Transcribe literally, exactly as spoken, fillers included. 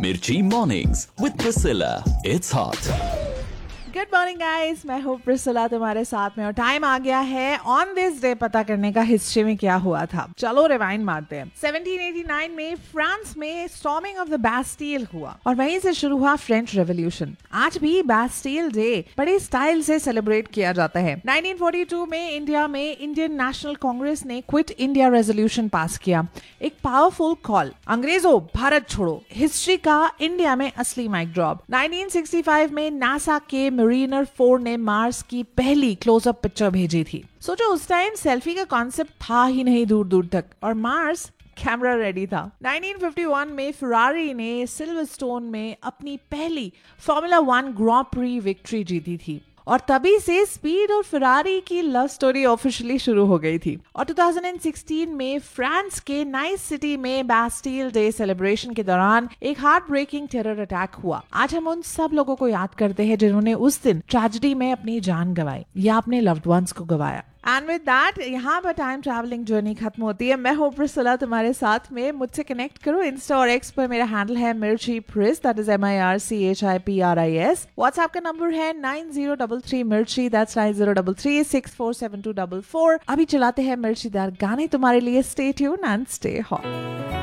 Mirchi Mornings with Priscilla. It's hot. Good morning guys, मैं हूँ Priscilla तुम्हारे साथ में और टाइम आ गया है ऑन दिस डे पता करने का हिस्ट्री में क्या हुआ था। चलो रिवाइंड मारते हैं। सेवनटीन एटी नाइन में फ्रांस में स्टॉर्मिंग ऑफ द बास्टिल हुआ और वहीं से शुरू हुआ फ्रेंच रेवोल्यूशन। आज भी बास्टिल डे बड़े स्टाइल से सेलिब्रेट किया जाता है। नाइनटीन फोर्टी टू में इंडिया में इंडियन नेशनल कांग्रेस ने क्विट इंडिया रेजोल्यूशन पास किया, एक पावरफुल कॉल, अंग्रेजों भारत छोड़ो। हिस्ट्री का इंडिया में असली mic drop. Nineteen sixty five में नासा के मरीनर फोर ने मार्स की पहली क्लोजअप पिक्चर भेजी थी। सोचो उस टाइम सेल्फी का कॉन्सेप्ट था ही नहीं दूर दूर तक और मार्स कैमरा रेडी था। नाइनटीन फिफ्टी वन में फरारी ने सिल्वरस्टोन में अपनी पहली फॉर्मूला वन ग्रां प्री विक्ट्री जीती थी और तभी से स्पीड और फरारी की लव स्टोरी ऑफिशियली शुरू हो गई थी। और टू थाउजेंड सिक्सटीन में फ्रांस के नाइस सिटी में बास्टिल डे सेलिब्रेशन के दौरान एक हार्ट ब्रेकिंग टेरर अटैक हुआ। आज हम उन सब लोगों को याद करते हैं जिन्होंने उस दिन ट्रेजेडी में अपनी जान गंवाई या अपने लव्ड वंस को गंवाया। एंड विद दैट यहाँ पर टाइम ट्रैवलिंग जर्नी खत्म होती है। मैं हूँ प्रिसिला तुम्हारे साथ में। मुझसे कनेक्ट करो इंस्टा और एक्स पर, मेरा हैंडल है मिर्ची प्रिस, that is M I R C H I P R I S. WhatsApp का नंबर है नाइन जीरो थ्री थ्री मिर्ची, that's nine zero three three six four seven to four four. अभी चलाते हैं मिर्चीदार गाने तुम्हारे लिए। Stay tuned and stay hot.